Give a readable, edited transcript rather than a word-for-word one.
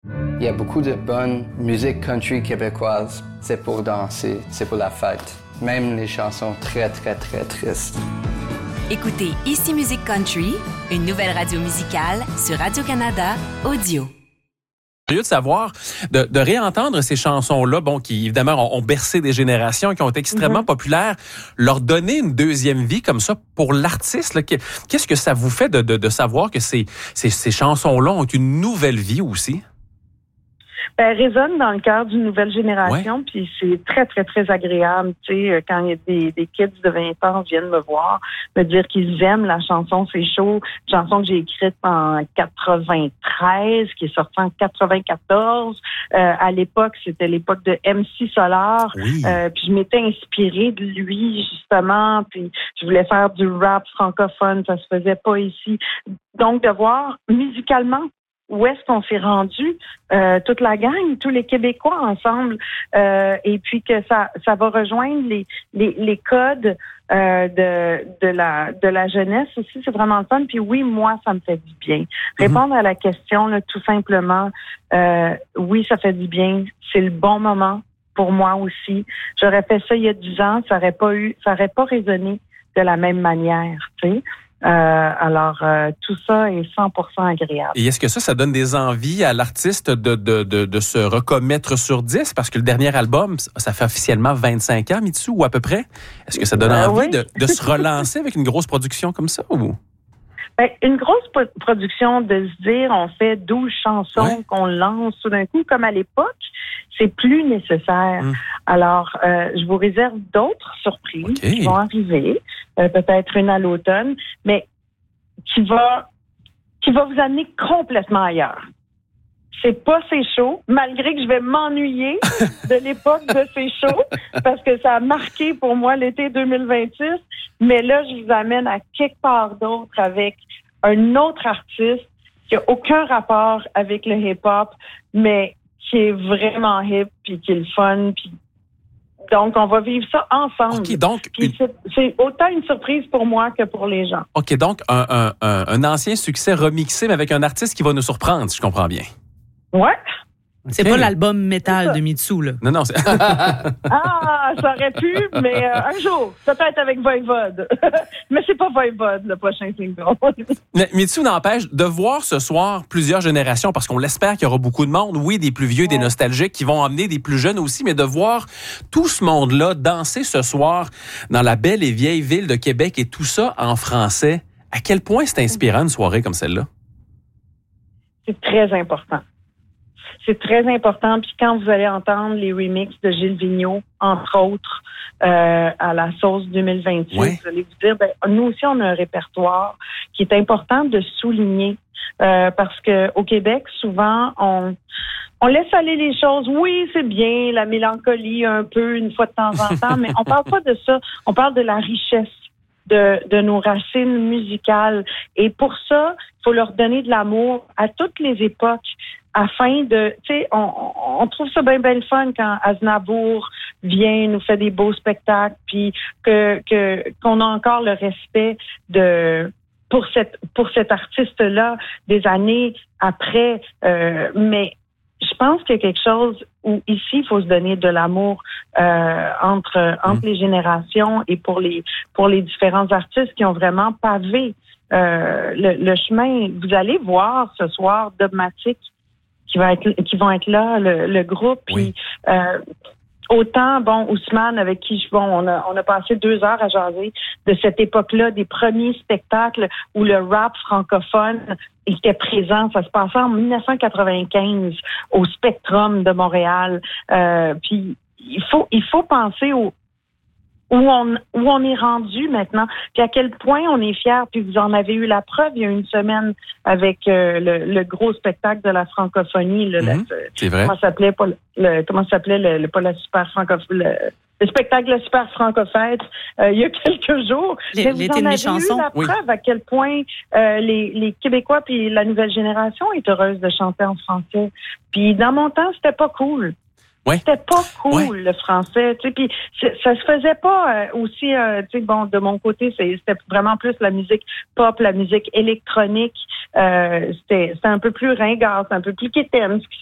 Il y a beaucoup de bonne musique country québécoise. C'est pour danser, c'est pour la fête. Même les chansons très, très, très tristes. Écoutez Ici Musique Country, une nouvelle radio musicale sur Radio-Canada Audio. Curieux de savoir, de réentendre ces chansons-là, qui évidemment ont bercé des générations, qui ont été extrêmement populaires, leur donner une deuxième vie comme ça pour l'artiste. Là, qu'est-ce que ça vous fait de savoir que ces chansons-là ont une nouvelle vie aussi? Elle résonne dans le cœur d'une nouvelle génération, puis c'est très, très, très agréable. Tu sais, quand il y a des kids de 20 ans viennent me voir, me dire qu'ils aiment la chanson C'est chaud, chanson que j'ai écrite en 93, qui est sortie en 94. À l'époque, c'était l'époque de MC Solar. Oui. Puis je m'étais inspirée de lui, justement, puis je voulais faire du rap francophone, ça se faisait pas ici. Donc, de voir musicalement où est-ce qu'on s'est rendu, toute la gang, tous les Québécois ensemble, et puis que ça va rejoindre les codes de la jeunesse aussi, c'est vraiment le fun. Puis oui, moi, ça me fait du bien. Répondre à la question, là, tout simplement, oui, ça fait du bien. C'est le bon moment pour moi aussi. J'aurais fait ça il y a 10 ans, ça aurait pas résonné de la même manière, tu sais. Alors, tout ça est 100% agréable. Et est-ce que ça donne des envies à l'artiste de se recommettre sur 10? Parce que le dernier album, ça fait officiellement 25 ans, Mitsou, ou à peu près. Est-ce que ça donne envie de se relancer avec une grosse production comme ça? Ou? Ben, une grosse production de se dire, on fait 12 chansons qu'on lance tout d'un coup, comme à l'époque, c'est plus nécessaire. Alors, je vous réserve d'autres surprises qui vont arriver, peut-être une à l'automne, mais qui va vous amener complètement ailleurs. C'est pas C'est chaud, malgré que je vais m'ennuyer de l'époque de C'est chaud, parce que ça a marqué pour moi l'été 2026. Mais là, je vous amène à quelque part d'autre avec un autre artiste qui a aucun rapport avec le hip-hop, mais qui est vraiment hip, puis qui est le fun, puis donc, on va vivre ça ensemble. Okay, donc c'est autant une surprise pour moi que pour les gens. OK, donc un ancien succès remixé, mais avec un artiste qui va nous surprendre, si je comprends bien. Ouais. C'est pas l'album métal de Mitsou, là. Non. Ah, ça aurait pu, mais un jour, peut-être avec Voivode. Mais c'est pas Voivode, le prochain single. Mais Mitsou n'empêche de voir ce soir plusieurs générations, parce qu'on l'espère qu'il y aura beaucoup de monde, oui, des plus vieux, des nostalgiques, qui vont emmener des plus jeunes aussi, mais de voir tout ce monde-là danser ce soir dans la belle et vieille ville de Québec et tout ça en français. À quel point c'est inspirant une soirée comme celle-là? C'est très important. C'est très important. Puis quand vous allez entendre les remixes de Gilles Vigneault, entre autres, à la sauce 2028, vous allez vous dire, nous aussi, on a un répertoire qui est important de souligner. Parce que au Québec, souvent, on laisse aller les choses. Oui, c'est bien, la mélancolie un peu, une fois de temps en temps, mais on parle pas de ça. On parle de la richesse de nos racines musicales. Et pour ça, il faut leur donner de l'amour à toutes les époques, afin de, tu sais, on trouve ça bien le fun quand Aznavour vient, nous fait des beaux spectacles, puis qu'on a encore le respect pour cet artiste-là des années après. Mais je pense qu'il y a quelque chose où ici il faut se donner de l'amour entre les générations et pour les différents artistes qui ont vraiment pavé le chemin. Vous allez voir ce soir Dogmatic qui vont être là, le groupe. Puis autant, Ousmane, avec qui on a passé 2 heures à jaser de cette époque-là, des premiers spectacles où le rap francophone était présent. Ça se passait en 1995 au Spectrum de Montréal. Puis il faut penser où on est rendu maintenant, puis à quel point on est fiers. Puis vous en avez eu la preuve il y a une semaine avec le gros spectacle de la francophonie. C'est vrai. Comment ça s'appelait le spectacle La Super Francofête il y a quelques jours. L'été de mes chansons. Vous en avez eu la preuve à quel point les Québécois puis la nouvelle génération est heureuse de chanter en français. Puis dans mon temps, c'était pas cool. Ouais. C'était pas cool, le français, tu sais, puis ça se faisait pas aussi, tu sais, de mon côté, c'était vraiment plus la musique pop, la musique électronique, c'était un peu plus ringard, un peu plus quétaine ce qui